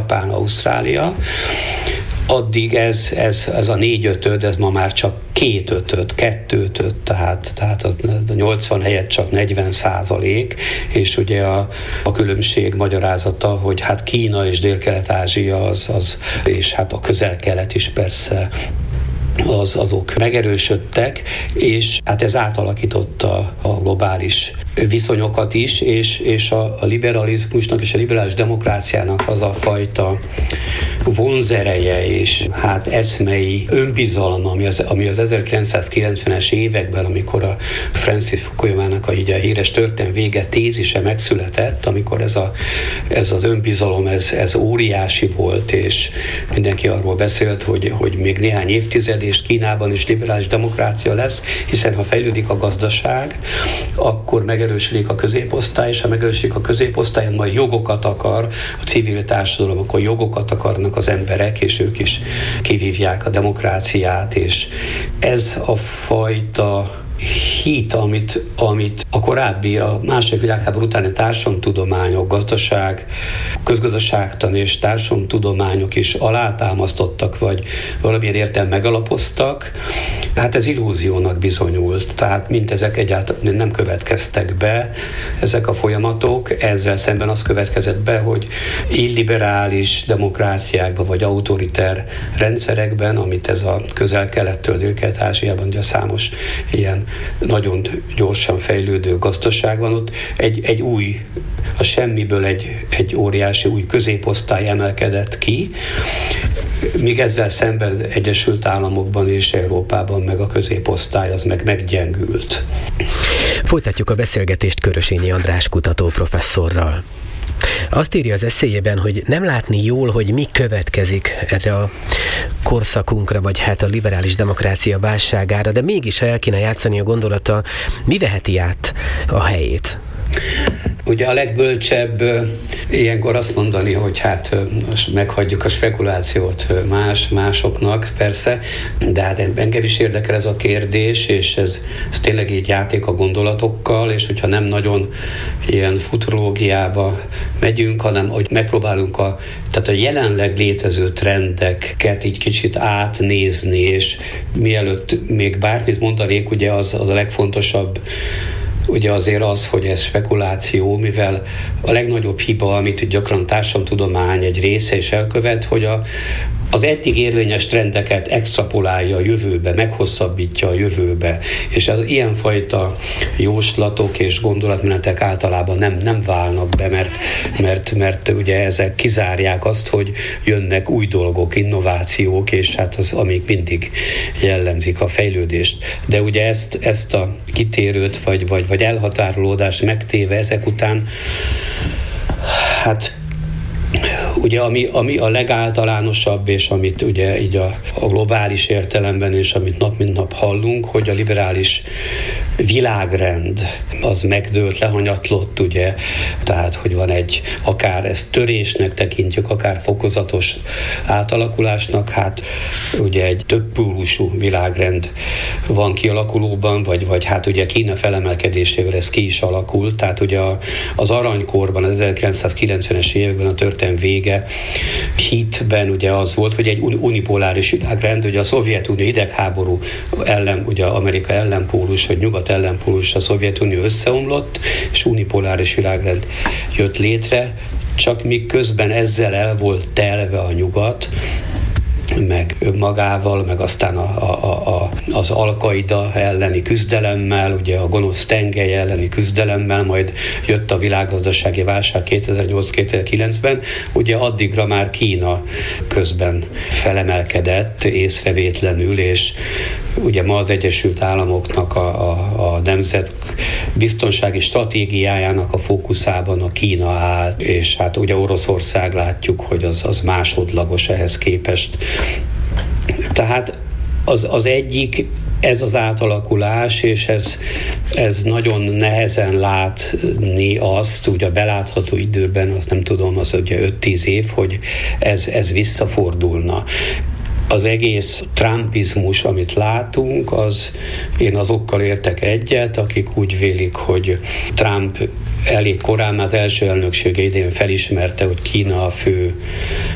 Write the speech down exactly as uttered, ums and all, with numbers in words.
Japán, Ausztrália. Addig ez, ez, ez a négy ötöd, ez ma már csak két ötöd, kettő ötöd, tehát, tehát a nyolcvan helyett csak negyven százalék, és ugye a, a különbség magyarázata, hogy hát Kína és Dél-Kelet-Ázsia az, az, és hát a Közel-Kelet is persze, az, azok megerősödtek, és hát ez átalakította a globális viszonyokat is, és, és a, a liberalizmusnak és a liberális demokráciának az a fajta vonzereje és hát eszmei önbizalma, ami az, ami az ezerkilencszázkilencvenes években, amikor a Francis Fukuyamának a, így a híres történelem vége tézise megszületett, amikor ez, a, ez az önbizalom, ez, ez óriási volt, és mindenki arról beszélt, hogy, hogy még néhány évtized, és Kínában is liberális demokrácia lesz, hiszen ha fejlődik a gazdaság, akkor megerősödik a középosztály, és ha megerősödik a középosztály, majd jogokat akar a civil társadalom, akkor jogokat akarnak az emberek, és ők is kivívják a demokráciát, és ez a fajta hit, amit, amit a korábbi, a második világháború utáni társadalomtudományok, gazdaság, közgazdaságtan és társadalomtudományok is alátámasztottak, vagy valamilyen értelemben megalapoztak, hát ez illúziónak bizonyult. Tehát mindezek egyáltalán nem következtek be, ezek a folyamatok. Ezzel szemben az következett be, hogy illiberális demokráciákban, vagy autoriter rendszerekben, amit ez a Közel-Kelettől Dél-Kelet-Ázsiában, ugye számos ilyen nagyon gyorsan fejlődő gazdaság van, ott egy, egy új, a semmiből egy, egy óriási új középosztály emelkedett ki, míg ezzel szemben Egyesült Államokban és Európában meg a középosztály az meg meggyengült. Folytatjuk a beszélgetést Körösényi András kutató professzorral. Azt írja az esszéjében, hogy nem látni jól, hogy mi következik erre a korszakunkra, vagy hát a liberális demokrácia válságára, de mégis, ha el kéne játszani a gondolata, mi veheti át a helyét? Ugye a legbölcsebb ilyenkor azt mondani, hogy hát most meghagyjuk a spekulációt más, másoknak, persze, de hát engem is érdekel ez a kérdés, és ez, ez tényleg így játék a gondolatokkal, és hogyha nem nagyon ilyen futurológiába megyünk, hanem hogy megpróbálunk a, tehát a jelenleg létező trendeket így kicsit átnézni, és mielőtt még bármit mondanék, ugye az, az a legfontosabb, ugye azért az, hogy ez spekuláció, mivel a legnagyobb hiba, amit gyakran társadalomtudomány egy része is elkövet, hogy a, az eddig érvényes trendeket extrapolálja a jövőbe, meghosszabbítja a jövőbe, és az ilyenfajta jóslatok és gondolatmenetek általában nem, nem válnak be, mert, mert, mert ugye ezek kizárják azt, hogy jönnek új dolgok, innovációk, és hát az, amik mindig jellemzik a fejlődést. De ugye ezt, ezt a kitérőt, vagy, vagy, vagy elhatárolódást megtéve ezek után, hát ugye ami, ami a legáltalánosabb, és amit ugye így a, a globális értelemben, és amit nap mint nap hallunk, hogy a liberális világrend az megdőlt, lehanyatlott, ugye, tehát hogy van egy, akár ezt törésnek tekintjük, akár fokozatos átalakulásnak, hát ugye egy többpólusú világrend van kialakulóban, vagy, vagy hát ugye Kína felemelkedésével ez ki is alakult, tehát ugye az aranykorban, az ezerkilencszázkilencvenes években a történelem vége hitben ugye az volt, hogy egy unipoláris világrend, ugye a Szovjetunió idegháború ellen, ugye Amerika ellenpólus, vagy nyugat ellenpólus, a Szovjetunió összeomlott, és unipoláris világrend jött létre, csak míg közben ezzel el volt telve a nyugat, meg önmagával, meg aztán a, a, a, az Al-Qaida elleni küzdelemmel, ugye a gonosz tengely elleni küzdelemmel, majd jött a világgazdasági válság kétezer-nyolc-kétezer-kilencben, ugye addigra már Kína közben felemelkedett észrevétlenül, és ugye ma az Egyesült Államoknak a, a, a nemzet biztonsági stratégiájának a fókuszában a Kína áll, és hát ugye Oroszország látjuk, hogy az, az másodlagos ehhez képest. Tehát az, az egyik, ez az átalakulás, és ez, ez nagyon nehezen látni azt, ugye a belátható időben, azt nem tudom, az ugye öt-tíz év, hogy ez, ez visszafordulna. Az egész trumpizmus, amit látunk, az én azokkal értek egyet, akik úgy vélik, hogy Trump elég korán, az első elnöksége idején felismerte, hogy Kína a fő